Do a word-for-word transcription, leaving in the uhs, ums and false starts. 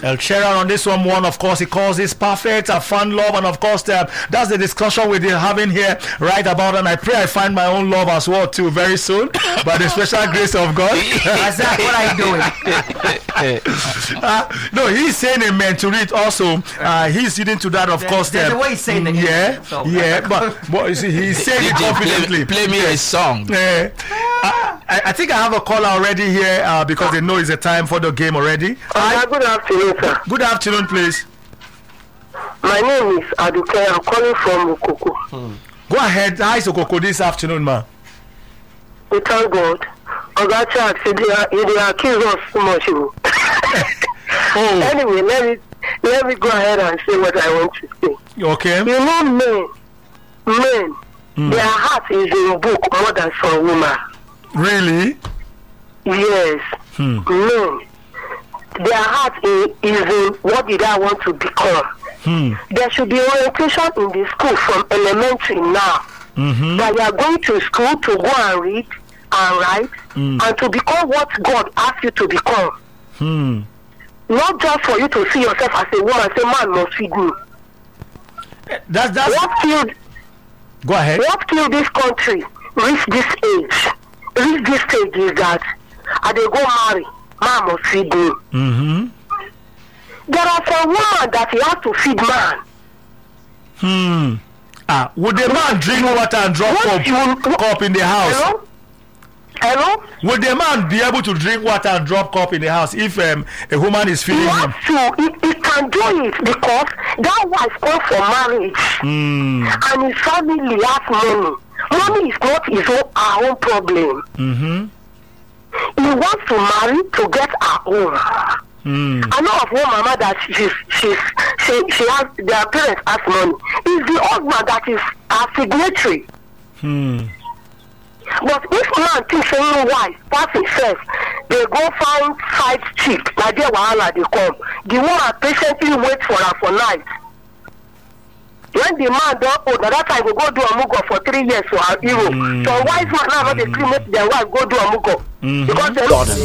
El Sheran on this one, one of course, he calls this perfect, a fun love, and of course, uh, that's the discussion we're having here right about, and I pray I find my own love as well too very soon, by the special grace of God. That's what I doing. uh, no, he's saying amen to it also. Uh, he's leading to that, of There's, course. there's uh, a way he's saying it. Yeah, So, yeah, but, but you see, he's saying it confidently. Play, play me a song. Uh, I, I think I have a caller already here uh, because they know it's a time for the game already. Uh, good afternoon, sir. Good afternoon, please. My name is Aduke. I'm calling from Ukoko. Hmm. Go ahead. Hi, Sokoko, this afternoon, ma. We thank God. Ogacha, they accuse us too much. Oh. Anyway, let me let me go ahead and say what I want to say. Okay. You know, men, men, Mm. their heart is in book more than some women. Really? Yes. Hmm. Men, their heart is, is in what did I want to become. Hmm. There should be orientation in the school from elementary now. Mm-hmm. That you are going to school to go and read and write Mm. and to become what God asked you to become. Hmm. Not just for you to see yourself as a woman, say man must feed me. That's that's. What killed Go ahead. what killed this country reach this age? Reach this stage is that and they go marry, man must feed me. Mm-hmm. There are some women that you have to feed man. Hmm. Ah, would the man drink water and drop Once cup, you- cup in the house? Hello? Hello? Would the man be able to drink water and drop cup in the house if um, a woman is He feeding him? has to, he, he can do it because that wife come for marriage. Hmm. And his family has money. Money is not his own, our own problem. Mm-hmm. He wants to marry to get her own. Hmm. I know of one mama that she's, she's, she, she has, their parents has money. It's the husband that is her signatory. Hmm. But if man thinks any wife, pass himself, they go find side chick, like their wahala they come. The woman patiently wait for her for night. When the man don't old, at that time we go do a mugo for three years for her hero. Mm. So wise man now not they make their wife go do a mugo. Mm-hmm. Because they Gordon.